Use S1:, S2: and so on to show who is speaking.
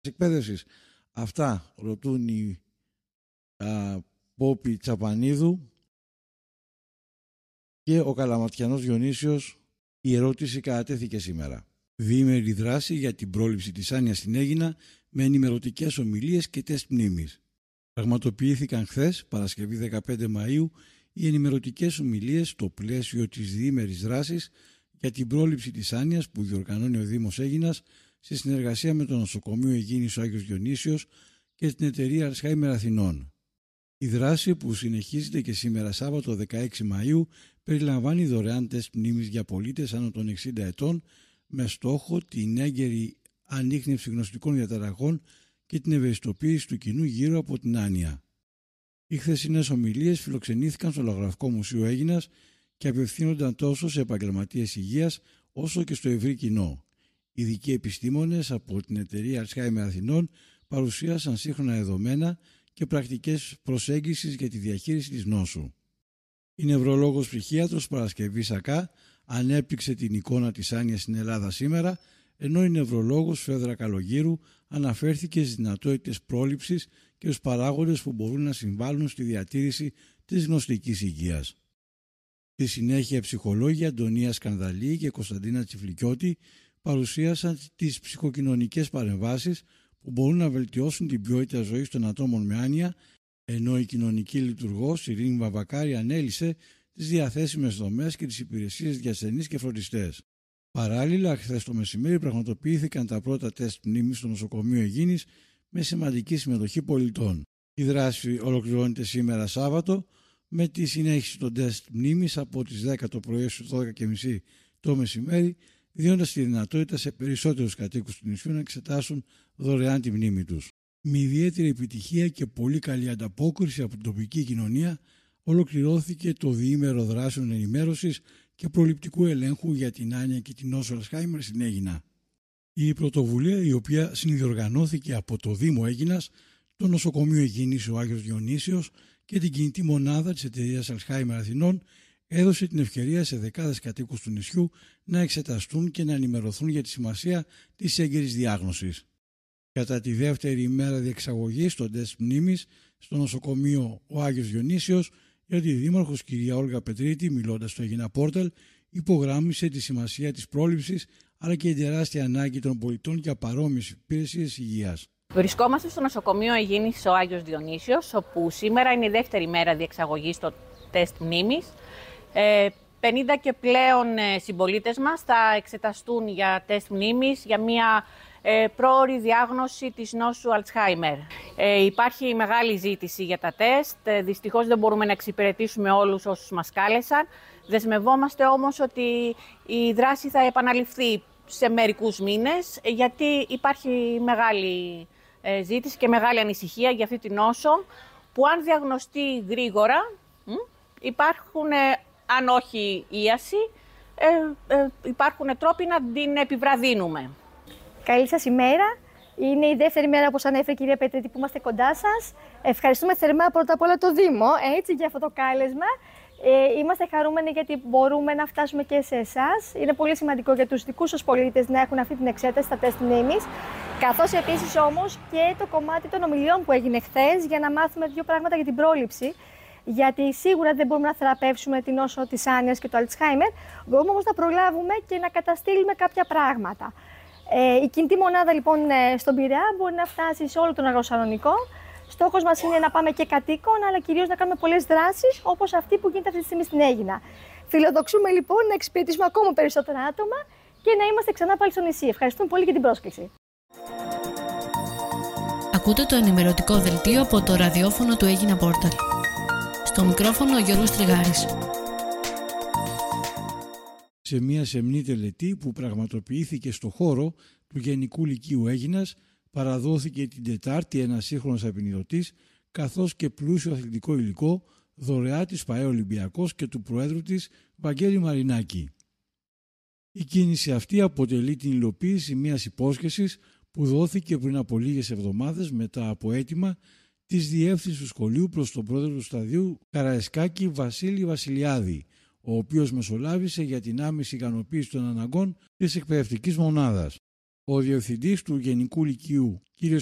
S1: εκπαίδευσης. Αυτά ρωτούν οι Πόπη Τσαπανίδου και ο Καλαματιανός Διονύσιος. Η ερώτηση κατατέθηκε σήμερα. Διήμερη δράση για την πρόληψη της άνοιας στην Αίγινα με ενημερωτικές ομιλίες και τεστ μνήμης. Πραγματοποιήθηκαν χθες, Παρασκευή 15 Μαΐου, οι ενημερωτικές ομιλίες στο πλαίσιο της διήμερης δράσης για την πρόληψη της άνοιας που διοργανώνει ο Δήμος Αίγινας σε συνεργασία με το Νοσοκομείο Υγιεινής ο Άγιος Διονύσιος και την εταιρεία Αλτσχάιμερ Αθηνών. Η δράση που συνεχίζεται και σήμερα Σάββατο 16 Μαΐου περιλαμβάνει δωρεάν τεστ μνήμης για πολίτες άνω των 60 ετών με στόχο την έγκαιρη ανίχνευση γνωστικών διαταραχών και την ευαισθητοποίηση του κοινού γύρω από την άνοια. Οι χθεσινές ομιλίες φιλοξενήθηκαν στο Λογογραφικό Μουσείο Αίγινας και απευθύνονταν τόσο σε επαγγελματίες υγείας όσο και στο ευρύ κοινό. Ειδικοί επιστήμονες από την εταιρεία Αλτσχάιμερ Αθηνών παρουσίασαν σύγχρονα δεδομένα και πρακτικές προσέγγισης για τη διαχείριση της νόσου. Η νευρολόγος ψυχίατρος Παρασκευή Σακά ανέπτυξε την εικόνα της άνοιας στην Ελλάδα σήμερα, ενώ η νευρολόγος Φέδρα Καλογύρου αναφέρθηκε στις δυνατότητες πρόληψης και στους παράγοντες που μπορούν να συμβάλλουν στη διατήρηση της γνωστικής υγείας. Στη συνέχεια, οι ψυχολόγοι Αντωνία Σκανδαλή και Κωνσταντίνα Τσιφλικιώτη παρουσίασαν τις ψυχοκοινωνικές παρεμβάσεις που μπορούν να βελτιώσουν την ποιότητα ζωής των ατόμων με άνοια, ενώ η κοινωνική λειτουργός Ειρήνη Βαβακάρη ανέλησε τις διαθέσιμες δομές και τις υπηρεσίες για ασθενείς και φροντιστές. Παράλληλα, χθες το μεσημέρι πραγματοποιήθηκαν τα πρώτα τεστ μνήμης στο Νοσοκομείο Υγιεινής με σημαντική συμμετοχή πολιτών. Η δράση ολοκληρώνεται σήμερα Σάββατο με τη συνέχιση των τεστ μνήμης από τις 10 το πρωί στις 12.30 το μεσημέρι, δίνοντας τη δυνατότητα σε περισσότερους κατοίκους του νησιού να εξετάσουν δωρεάν τη μνήμη τους. Με ιδιαίτερη επιτυχία και πολύ καλή ανταπόκριση από την τοπική κοινωνία ολοκληρώθηκε το διήμερο δράσεων ενημέρωσης και προληπτικού ελέγχου για την άνοια και την νόσο Αλτσχάιμερ στην Αίγινα. Η πρωτοβουλία, η οποία συνδιοργανώθηκε από το Δήμο Αίγινας, το Νοσοκομείο Υγιεινής ο Άγιος Διονύσιος και την κινητή μονάδα της εταιρείας Αλτσχάιμερ Αθηνών, έδωσε την ευκαιρία σε δεκάδες κατοίκους του νησιού να εξεταστούν και να ενημερωθούν για τη σημασία της έγκαιρης διάγνωσης. Κατά τη δεύτερη ημέρα διεξαγωγής των τεστ μνήμης στο νοσοκομείο ο Άγιος Διονύσιος, η Αντιδήμαρχος κυρία Όλγα Πετρίτη, μιλώντας στο Αίγινα Πόρταλ, υπογράμμισε τη σημασία της πρόληψης αλλά και η τεράστια ανάγκη των πολιτών για παρόμοιες υπηρεσίες υγείας.
S2: Βρισκόμαστε στο νοσοκομείο Υγιεινής ο Άγιος Διονύσιος, όπου σήμερα είναι η δεύτερη μέρα διεξαγωγής των τεστ μνήμης. 50 και πλέον συμπολίτες μας θα εξεταστούν για τεστ μνήμης για μια πρόωρη διάγνωση της νόσου Αλτσχάιμερ. Υπάρχει μεγάλη ζήτηση για τα τεστ, δυστυχώς δεν μπορούμε να εξυπηρετήσουμε όλους όσους μας κάλεσαν. Δεσμευόμαστε όμως ότι η δράση θα επαναληφθεί σε μερικούς μήνες, γιατί υπάρχει μεγάλη ζήτηση και μεγάλη ανησυχία για αυτή την νόσο, που αν διαγνωστεί γρήγορα υπάρχουν, αν όχι ίαση, υπάρχουν τρόποι να την επιβραδύνουμε.
S3: Καλή σας ημέρα. Είναι η δεύτερη μέρα, όπως ανέφερε η κυρία Πετρίτη, που είμαστε κοντά σας. Ευχαριστούμε θερμά πρώτα απ' όλα το Δήμο για αυτό το κάλεσμα. Είμαστε χαρούμενοι γιατί μπορούμε να φτάσουμε και σε εσάς. Είναι πολύ σημαντικό για τους δικούς σας πολίτες να έχουν αυτή την εξέταση στα τεστ μνήμης. Καθώς επίσης όμως και το κομμάτι των ομιλιών που έγινε χθες για να μάθουμε δύο πράγματα για την πρόληψη. Γιατί σίγουρα δεν μπορούμε να θεραπεύσουμε την νόσο της άνοιας και του Αλτσχάιμερ. Μπορούμε όμως να προλάβουμε και να καταστήλουμε κάποια πράγματα. Η κινητή μονάδα λοιπόν στον Πειραιά μπορεί να φτάσει σε όλο τον Αγροσαλονικό. Στόχος μας είναι να πάμε και κατοίκων, αλλά κυρίως να κάνουμε πολλές δράσεις όπως αυτή που γίνεται αυτή τη στιγμή στην Αίγινα. Φιλοδοξούμε λοιπόν να εξυπηρετήσουμε ακόμα περισσότερα άτομα και να είμαστε ξανά πάλι στο νησί. Ευχαριστούμε πολύ για την πρόσκληση.
S4: Ακούτε το ενημερωτικό δελτίο από το ραδιόφωνο του Αίγινα Πόρταλ. Στο μικρόφωνο ο Γιώργος Τριγάρης.
S1: Σε μια σεμνή τελετή που πραγματοποιήθηκε στο χώρο του Γενικού Λυκείου Αίγινας, παραδόθηκε την Τετάρτη ένας σύγχρονος απεινιδωτής καθώς και πλούσιο αθλητικό υλικό δωρεά της ΠΑΕ Ολυμπιακός και του Προέδρου της Βαγγέλη Μαρινάκη. Η κίνηση αυτή αποτελεί την υλοποίηση μιας υπόσχεσης που δόθηκε πριν από λίγες εβδομάδες μετά από αίτημα της διεύθυνσης του σχολείου προς τον πρόεδρο του σταδίου Καραϊσκάκη Βασίλη Βασιλιάδη, ο οποίος μεσολάβησε για την άμεση ικανοποίηση των αναγκών της εκπαιδευτικής μονάδας. Ο Διευθυντής του Γενικού Λυκείου, κ.